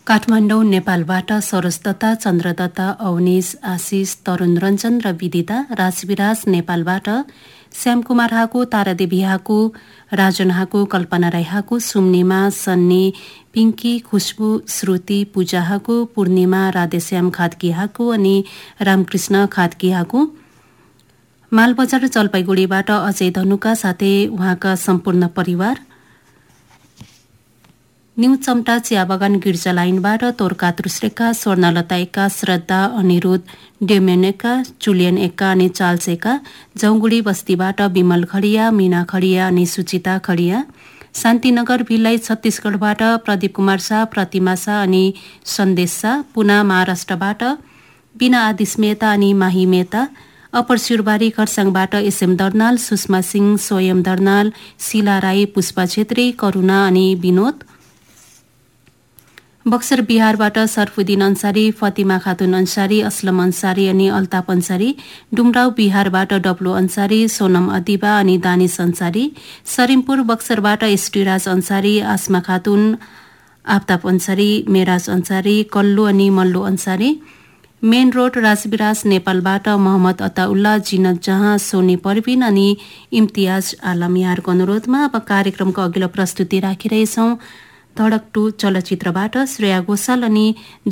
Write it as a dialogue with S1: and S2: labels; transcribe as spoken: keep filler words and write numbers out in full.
S1: काठमाडौँ नेपालबाट सरोज दत्ता, चन्द्र दत्ता, अवनीश, आशिष, तरुण रञ्जन र विदिता। राजविराज नेपालबाट श्यामकुमार हाकु, तारादेवी हाकु, राजन हाकु, कल्पना राई हाकु, सुम्निमा, सन्नी, पिङ्की, खुशबु, श्रुति, पूजा हाकु, पूर्णिमा, राधेश्याम खाद्की हाकु अनि रामकृष्ण खाद्की हाकु। मालबजार जलपाइगुडीबाट अजय धनुका साथै उहाँका सम्पूर्ण परिवार। न्यू चम्टा चिया बगान गिर्जा लाइनबाट तोर्का तुस्रेका, स्वर्णलता एका, श्रद्धा, अनिरुद्ध, डेमेन एका, जुलियन एका अनि चार्ल्स एका। जौगुडी बस्तीबाट विमल खडिया, मीना खडिया अनि सुचिता खडिया। शान्तिनगर भिल्लाई छत्तीसगढबाट प्रदीप कुमार शाह, प्रतिमा शाह अनि सन्देश शाह। पुना महाराष्ट्रबाट बिना आदिश मेहता अनि माही मेहता। अप्पर सिरबारी खरसाङबाट एसएम दर्नाल, सुषमा सिंह, स्वयं दर्नाल, शिला राई, पुष्पा छेत्री, करुणा अनि विनोद। बक्सर बिहारबाट सरफुद्दिन अन्सारी, फतिमा खातुन अन्सारी, असलम अन्सारी अनि अल्ताफ अन्सारी। डुमराउ बिहारबाट डब्लु अन्सारी, सोनम अदिबा अनि दानिश अन्सारी। सरिमपुर बक्सरबाट एसटीराज अन्सारी, आसमा खातुन, आफ्ताब अन्सारी, मेराज अन्सारी, कल्लु अनि मल्लु अन्सारी। मेन रोड राजविराज नेपालबाट मोहम्मद अताउल्ला, जिनत जहाँ, सोनी परविन अनि इम्तियाज आलम यहाँहरूको अनुरोधमा अब कार्यक्रमको अघिल्लो प्रस्तुति राखिरहेछौँ। धडक टू चलचित्रबाट श्रेया घोषाल अनि